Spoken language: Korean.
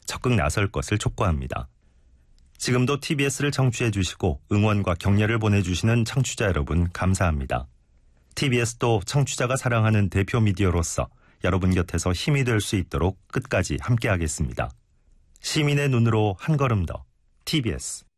적극 나설 것을 촉구합니다. 지금도 TBS를 청취해 주시고 응원과 격려를 보내주시는 청취자 여러분 감사합니다. TBS도 청취자가 사랑하는 대표 미디어로서 여러분 곁에서 힘이 될 수 있도록 끝까지 함께하겠습니다. 시민의 눈으로 한 걸음 더 TBS